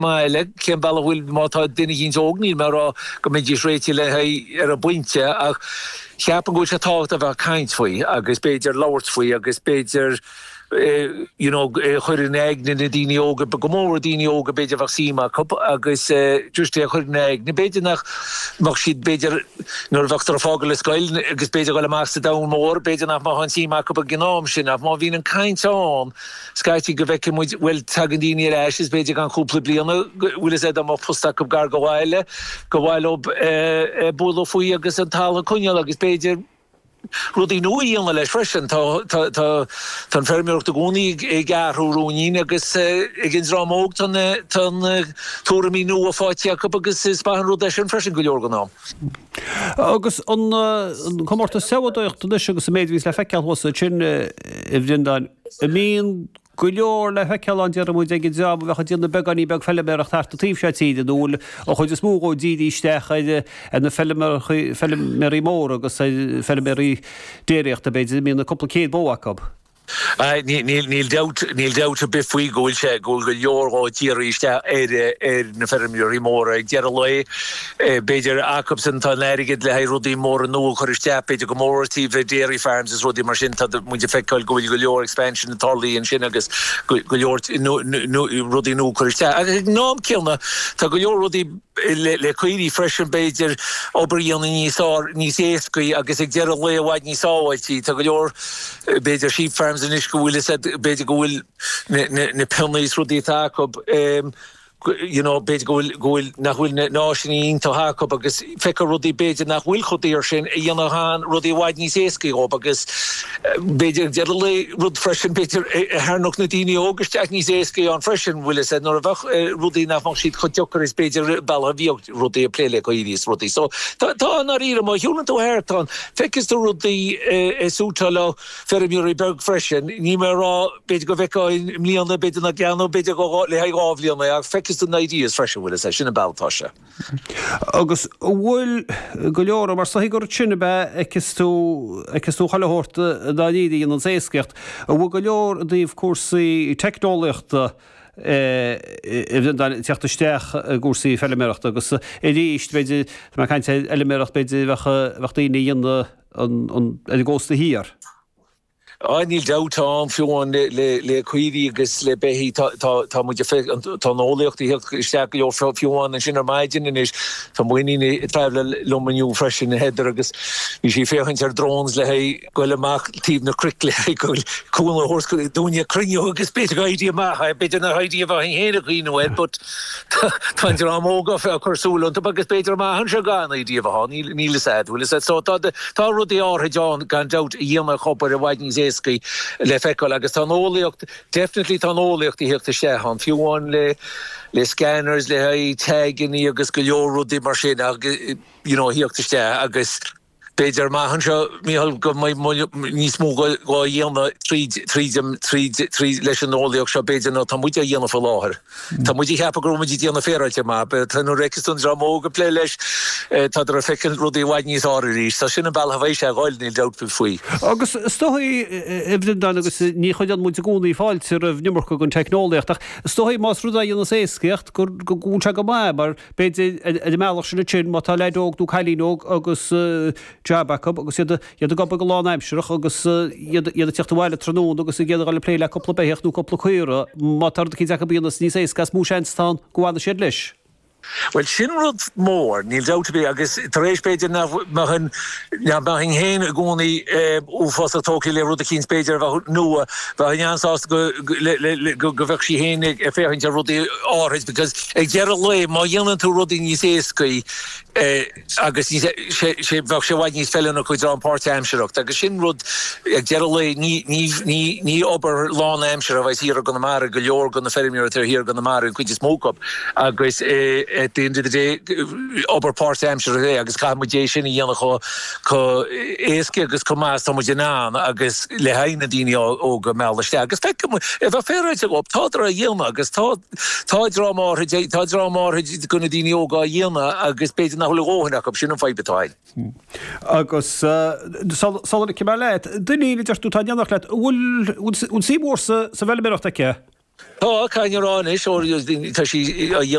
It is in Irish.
Maile cén ballhfuil mátá duine hín ógníil mar go méidir réiti le ar a buinte ach cheapan go se tácht a bheith caint faoi agus beidir lauert faoi agus beidir chuir neag na daoine óga be gomór daoine óga beidir vaccíma agus just chuir neag na beidir nach mag siad beidir nuair bhachtar fágal le scoil agus beidir goile measta da mór beidir nach má síma go a gnám sin ach má bhín an caintán scaiti go bheice bhfuil tagan daoine ar eis beidir gan cúpla bliana bhfuil is am posta go gar go bhhaile ob búla faoi agus an tal cúneal agus beidir rudí nuí an leis freisin tá fermiúcht a gúnaí garthúrúnín agus gin rámóg tan túramí nu a fáiti agus is bahan rud sin freisin go leor ganná. Agus an comórta seadocht agus a méadvís le feiceal hosa sin i bhrindáin a míon go leor le feiceán dear muid ag deab bhecha díanana beganí beg fellimeach tarta tíobsetíide dúil ó chuid is múgó dídí istecha na fellimerí mór agus fellimerí déireacht a beidir mína coppla céad bóachab. Níl deut a bifui gúil sé gúil go leor díríiste na fermiúí mór ag dear le beidir Jacobson tá leirigid le rudí mór an nó chuiriste beidir go mórtí bheith dairy farms is rudí mar sin muide feicáil gúil go leor expansion tarlaí an sin agus go leor rudí nó chuiriste. Nám cilna tá go leor rudí le cuirí freisin beidir obaríonna níos éascaí agus ag dear le bhhaid níos áhailtí tá go leor beidir sheep farms in iscoúil is beidir gohfuil na pilnaís rudí tácob beidir gohfuil nachhfuil náisiní tá hácob agus fecha rudí beidir nachhfuil chodíir sin a dhéanaán rudí bhaid níos éascaí agus beidir dear le rud freisin beidir thernach na daoine ógusteach níos éascaí an freisin bhfuil is nuair a bheith rudí nachfang siad chuteochar is beidir bailha bhíocht rudí a pléile go íris rudí. So tá an aríra má hiúna tú hairtán feicis tú rudí súta le fermiúí beg freisin ní mar rá beidir go bheicáin mlíonna beidir na geanú beidir go le gábhlíonna ag feicis tú na ideas freisin bhfuil is sin a bailtáise. Agus bhfuil go leor mar saí gur sinna be agus tú chailehórta dá díí an éascecht a bhfuil go leor daobh cuasaí technoliaachta teachtasteach gúsaí fellimeacht agus ríist beidir mar caiinte eilemeacht beidir bheachtaína dhéanana an ggósta híar. Níl deutá fiúin le cuirí agus le behí tá muide tá nólaocht isteach go fiúin an sinar maidin is tá muoine treibhle lumaniú freisin na heidir agus ní sí féchaint ar drones le goil amach tíb na cric le goil cúna hórscoil dúine crinneú agus beidir gaidí amach beidir na haidí a bheith héanana chuoinehid, but táidir amóga fé chusúla tá agus beidir amach an se gána idí a bheith níl is bhfuil is tá rudí áthaidán gan deut dhéanana chopar a bhaid níos le feicáil agus tá nólaocht definitely tá nólaocht í hiachta sé an fiúin le scanners le tagging agus go leor rudí mar sin hiachta sé agus beidir maithan seo míhall go níos mó go dhéanana trí leis an nólaocht seo beidir tá muide a dhéanana fá láthair. Tá muide cheappa go muide dhéanana féráilte má, be tá nó reicistún ramóga plé leis tá ar a feiceil rudí bhaid níos áirí, tá sinna bailtha bhéis sé gáil níl deut faoi. Agus stochaí bhrindáin agus ní chuid an muide gúnaí fáilte ar bhnimarcha gon technoliaach stochaí más rudá dhéanana éascecht gur gúnse go mai mar beidir meach sin sin má tá leidóg dú chailínóg agus Jabacab agus iad go go láimseach agus iad teachta bhile tróún agus i ggéad le pléile coppla behechtú coppla chuire má tar cí decha bíonna níos éascas mú séinstán gohána siad leis. Well, sin rud mór níl deut be agus taréis beidir hin héin a gúnaí úfásta tócaí le rud a cín beidir bheith nua bheith neansásta go bheith sí hénig féhaint a rudí áris because ag dear le má dhéanann tú rudí níos éascaí agus sé bheith sé bhaid níos fellanna chuid an part-aimseach agus sin rud ag dear le ní obair lán aimsear a bheith híar go na mar go leor go na fermiúir tar híar go na mar an chuid is mócap agus at the end of the day upper part Hampshire agus camudé sin dhéanana chu éasci agus comás tá muide ná agus le haine daoine óga meiste agus fe if a féráid go tádra a dhéanana agus tá drámáthaid gona daoine óga dhéanana agus beidir nach thula óhanach ab sin an feibetáil. Agus salna cimar leit, duine deirtú tá deannach leit bhfuil símór sa bheilemeachta ce? Tá caiinrán is ó tá sí